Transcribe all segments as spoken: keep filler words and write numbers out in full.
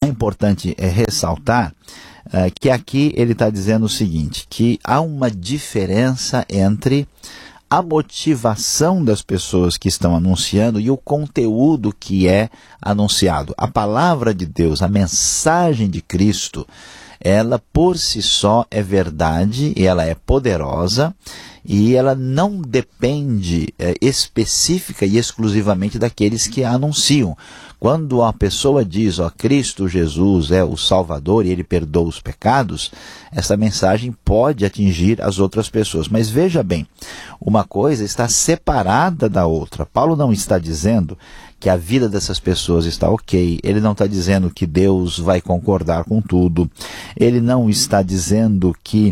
importante é, ressaltar uh, que aqui ele está dizendo o seguinte, que há uma diferença entre a motivação das pessoas que estão anunciando e o conteúdo que é anunciado. A palavra de Deus, a mensagem de Cristo, ela por si só é verdade e ela é poderosa e ela não depende é, específica e exclusivamente daqueles que a anunciam. Quando a pessoa diz, ó, Cristo Jesus é o Salvador e Ele perdoa os pecados, essa mensagem pode atingir as outras pessoas. Mas veja bem, uma coisa está separada da outra. Paulo não está dizendo que a vida dessas pessoas está ok, ele não está dizendo que Deus vai concordar com tudo, ele não está dizendo que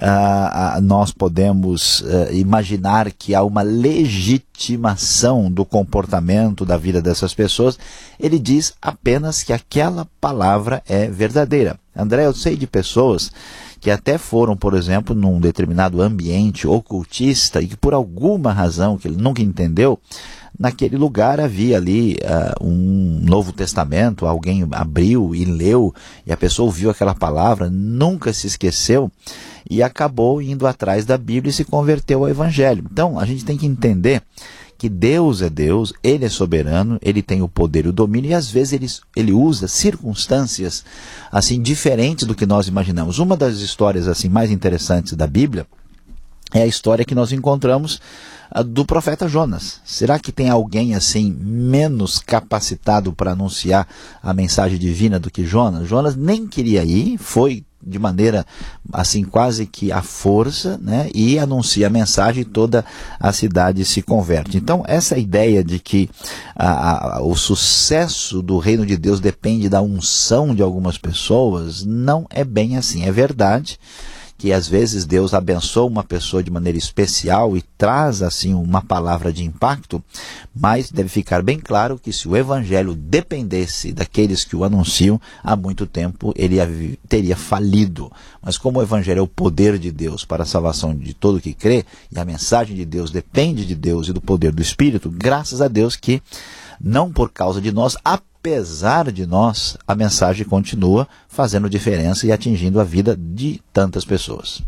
uh, nós podemos uh, imaginar que há uma legitimação do comportamento da vida dessas pessoas, ele diz apenas que aquela palavra é verdadeira. André, eu sei de pessoas que até foram, por exemplo, num determinado ambiente ocultista e que por alguma razão que ele nunca entendeu, naquele lugar havia ali uh, um Novo Testamento, alguém abriu e leu, e a pessoa ouviu aquela palavra, nunca se esqueceu, e acabou indo atrás da Bíblia e se converteu ao Evangelho. Então, a gente tem que entender que Deus é Deus, Ele é soberano, Ele tem o poder e o domínio, e às vezes ele, ele usa circunstâncias assim diferentes do que nós imaginamos. Uma das histórias assim mais interessantes da Bíblia é a história que nós encontramos uh, do profeta Jonas. Será que tem alguém assim menos capacitado para anunciar a mensagem divina do que Jonas? Jonas nem queria ir, foi de maneira assim quase que à força, né, e anuncia a mensagem e toda a cidade se converte. Então essa ideia de que a, a, o sucesso do reino de Deus depende da unção de algumas pessoas, não é bem assim. É verdade que às vezes Deus abençoa uma pessoa de maneira especial e traz assim uma palavra de impacto, mas deve ficar bem claro que se o Evangelho dependesse daqueles que o anunciam, há muito tempo ele teria falido. Mas como o Evangelho é o poder de Deus para a salvação de todo que crê, e a mensagem de Deus depende de Deus e do poder do Espírito, graças a Deus que, não por causa de nós, apesar de nós, a mensagem continua fazendo diferença e atingindo a vida de tantas pessoas.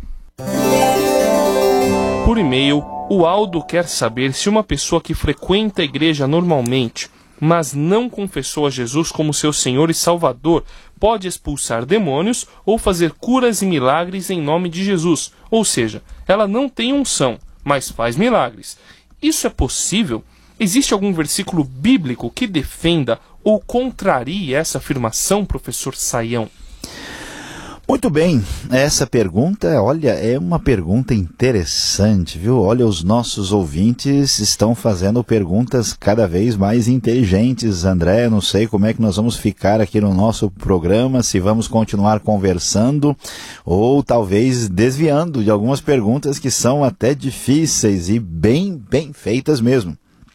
Por e-mail, o Aldo quer saber se uma pessoa que frequenta a igreja normalmente, mas não confessou a Jesus como seu Senhor e Salvador, pode expulsar demônios ou fazer curas e milagres em nome de Jesus. Ou seja, ela não tem unção, mas faz milagres. Isso é possível? Existe algum versículo bíblico que defenda ou contrarie essa afirmação, professor Saião? Muito bem, essa pergunta, olha, é uma pergunta interessante, viu? Olha, os nossos ouvintes estão fazendo perguntas cada vez mais inteligentes. André, não sei como é que nós vamos ficar aqui no nosso programa, se vamos continuar conversando ou talvez desviando de algumas perguntas que são até difíceis e bem, bem feitas mesmo.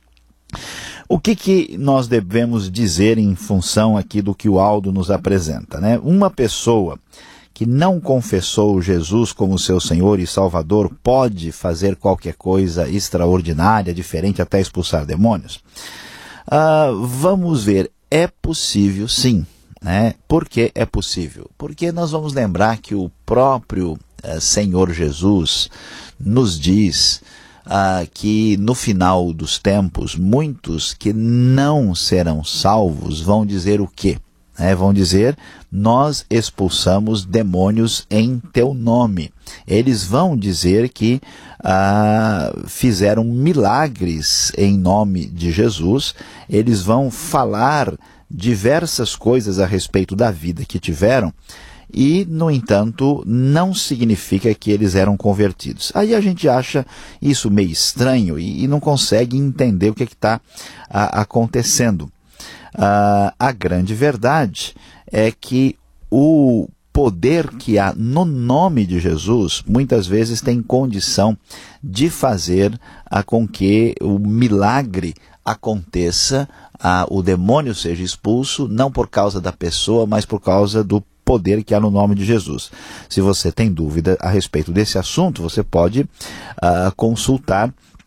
O que, que nós devemos dizer em função aqui do que o Aldo nos apresenta, né? Uma pessoa que não confessou Jesus como seu Senhor e Salvador pode fazer qualquer coisa extraordinária, diferente, até expulsar demônios? Ah, vamos ver, é possível sim, né? Por que é possível? Porque nós vamos lembrar que o próprio eh, Senhor Jesus nos diz Ah, que no final dos tempos, muitos que não serão salvos vão dizer o quê? É, vão dizer, nós expulsamos demônios em teu nome. Eles vão dizer que ah, fizeram milagres em nome de Jesus, eles vão falar diversas coisas a respeito da vida que tiveram, e, no entanto, não significa que eles eram convertidos. Aí a gente acha isso meio estranho e, e não consegue entender o que está acontecendo. Ah, a grande verdade é que o poder que há no nome de Jesus, muitas vezes tem condição de fazer a, com que o milagre aconteça, a, o demônio seja expulso, não por causa da pessoa, mas por causa do poder que há no nome de Jesus. Se você tem dúvida a respeito desse assunto, você pode uh, consultar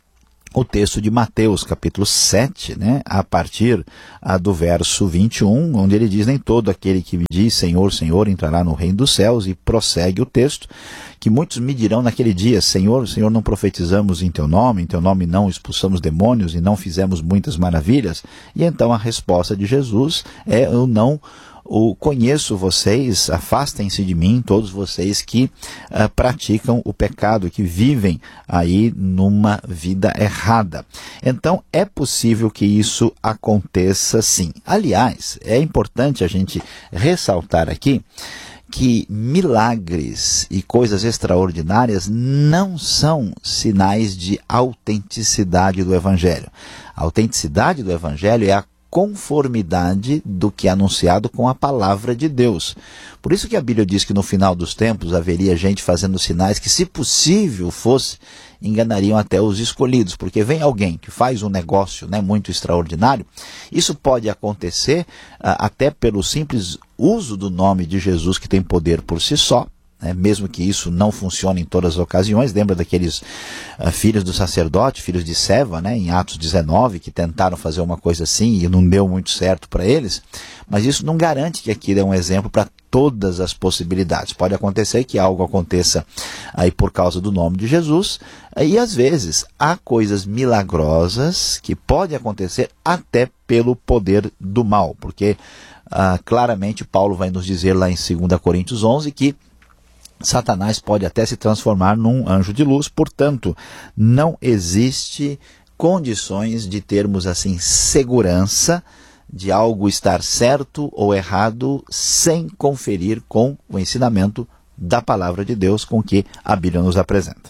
o texto de Mateus, capítulo sete, né, a partir a, do verso vinte e um, onde ele diz: nem todo aquele que me diz Senhor, Senhor entrará no reino dos céus, e prossegue o texto, que muitos me dirão naquele dia: Senhor, Senhor, não profetizamos em teu nome, em teu nome não expulsamos demônios e não fizemos muitas maravilhas? E então a resposta de Jesus é: eu não o conheço vocês, afastem-se de mim, todos vocês que uh, praticam o pecado, que vivem aí numa vida errada. Então, é possível que isso aconteça sim. Aliás, é importante a gente ressaltar aqui que milagres e coisas extraordinárias não são sinais de autenticidade do Evangelho. A autenticidade do Evangelho é a conformidade do que é anunciado com a palavra de Deus. Por isso que a Bíblia diz que no final dos tempos haveria gente fazendo sinais que, se possível fosse, enganariam até os escolhidos, porque vem alguém que faz um negócio, né, muito extraordinário. Isso pode acontecer uh, até pelo simples uso do nome de Jesus, que tem poder por si só, né, mesmo que isso não funcione em todas as ocasiões. Lembra daqueles uh, filhos do sacerdote, filhos de Seva, né, em Atos dezenove, que tentaram fazer uma coisa assim e não deu muito certo para eles? Mas isso não garante que aquilo é um exemplo para todas as possibilidades. Pode acontecer que algo aconteça aí por causa do nome de Jesus, e às vezes há coisas milagrosas que podem acontecer até pelo poder do mal, porque uh, claramente Paulo vai nos dizer lá em dois Coríntios onze que Satanás pode até se transformar num anjo de luz. Portanto, não existe condições de termos assim segurança de algo estar certo ou errado sem conferir com o ensinamento da palavra de Deus com que a Bíblia nos apresenta.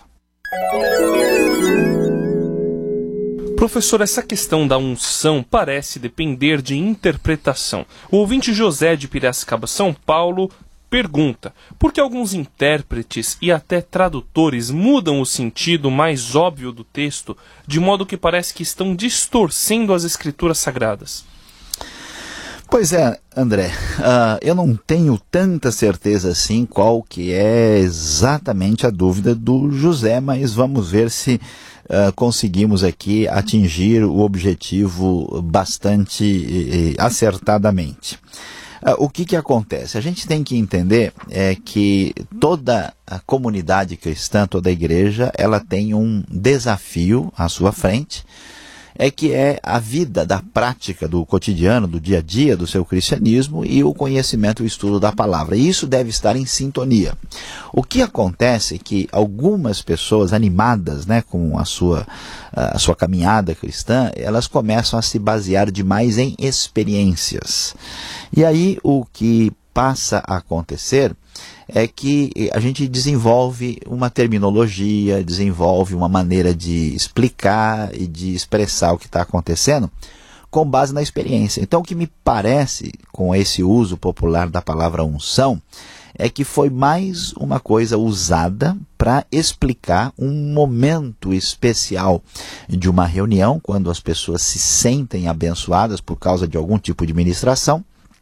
Professor, essa questão da unção parece depender de interpretação. O ouvinte José de Piracicaba, São Paulo, pergunta: por que alguns intérpretes e até tradutores mudam o sentido mais óbvio do texto, de modo que parece que estão distorcendo as escrituras sagradas? Pois é, André, uh, eu não tenho tanta certeza assim qual que é exatamente a dúvida do José, mas vamos ver se uh, conseguimos aqui atingir o objetivo bastante eh, acertadamente. Uh, o que que acontece? A gente tem que entender é, que toda a comunidade cristã, toda a igreja, ela tem um desafio à sua frente, é que é a vida da prática do cotidiano, do dia a dia do seu cristianismo, e o conhecimento e o estudo da palavra. E isso deve estar em sintonia. O que acontece é que algumas pessoas animadas, né, com a sua, a sua caminhada cristã, elas começam a se basear demais em experiências. E aí o que passa a acontecer é que a gente desenvolve uma terminologia, desenvolve uma maneira de explicar e de expressar o que está acontecendo com base na experiência. Então, o que me parece com esse uso popular da palavra unção é que foi mais uma coisa usada para explicar um momento especial de uma reunião, quando as pessoas se sentem abençoadas por causa de algum tipo de ministração.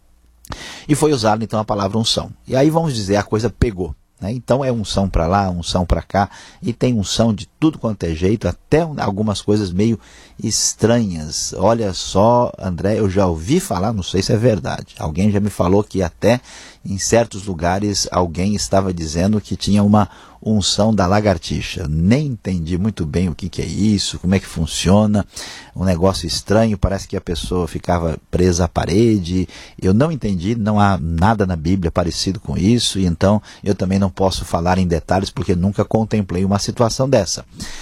E foi usada então a palavra unção. E aí vamos dizer, a coisa pegou, né? Então é unção para lá, unção para cá, e tem unção de tudo quanto é jeito, até algumas coisas meio estranhas. Olha só, André, eu já ouvi falar, não sei se é verdade, alguém já me falou que até em certos lugares alguém estava dizendo que tinha uma unção da lagartixa. Nem entendi muito bem o que, que é isso, como é que funciona, um negócio estranho, parece que a pessoa ficava presa à parede. Eu não entendi, não há nada na Bíblia parecido com isso, e então eu também não posso falar em detalhes porque nunca contemplei uma situação dessa.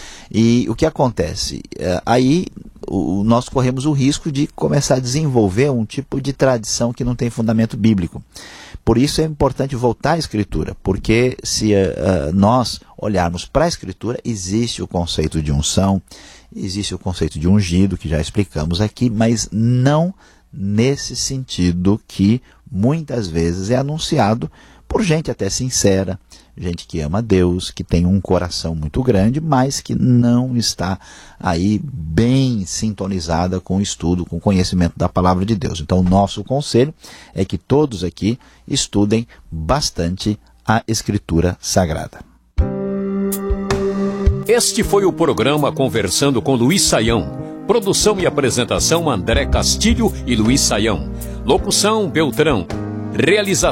E o que acontece? Aí o, nós corremos o risco de começar a desenvolver um tipo de tradição que não tem fundamento bíblico. Por isso é importante voltar à Escritura, porque se uh, nós olharmos para a Escritura, existe o conceito de unção, existe o conceito de ungido, que já explicamos aqui, mas não nesse sentido que muitas vezes é anunciado por gente até sincera, gente que ama Deus, que tem um coração muito grande, mas que não está aí bem sintonizada com o estudo, com o conhecimento da palavra de Deus. Então o nosso conselho é que todos aqui estudem bastante a Escritura Sagrada. Este foi o programa Conversando com Luiz Saião. Produção e apresentação André Castilho e Luiz Saião. Locução Beltrão. Realização